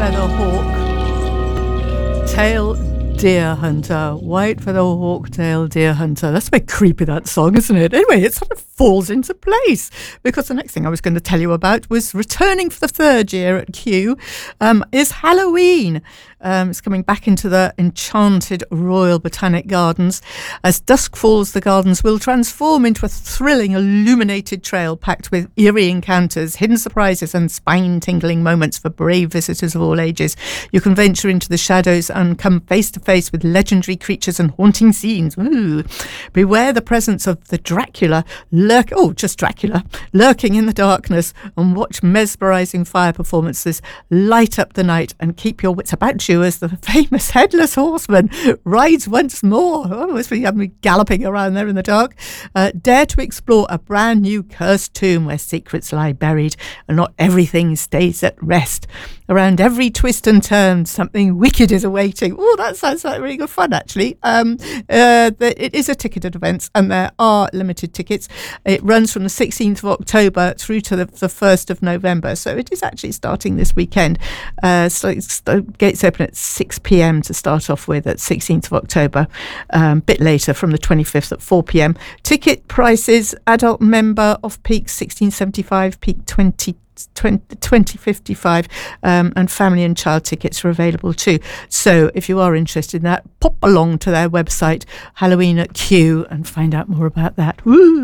feather hawk, tail deer hunter, white feather hawk, tail deer hunter. That's a bit creepy, that song, isn't it? Anyway, it sort of falls into place because the next thing I was going to tell you about was returning for the third year at Kew is Halloween. It's coming back into the enchanted Royal Botanic Gardens. As dusk falls, the gardens will transform into a thrilling, illuminated trail packed with eerie encounters, hidden surprises and spine-tingling moments for brave visitors of all ages. You can venture into the shadows and come face-to-face with legendary creatures and haunting scenes. Ooh. Beware the presence of the Dracula, lurking in the darkness, and watch mesmerising fire performances light up the night and keep your wits about you as the famous Headless Horseman rides once more. Oh, must be galloping around there in the dark. Dare to explore a brand new cursed tomb where secrets lie buried and not everything stays at rest. Around every twist and turn, something wicked is awaiting. Oh, that sounds like really good fun, actually. It is a ticketed event and there are limited tickets. It runs from the 16th of October through to the 1st of November. So it is actually starting this weekend. Gates open at 6 p.m. to start off with at 16th of October. Bit later from the 25th at 4 p.m. Ticket prices, adult member off-peak $16.75, peak $20.55, and family and child tickets are available too. So if you are interested in that, pop along to their website, Halloween at Kew, and find out more about that. Woo!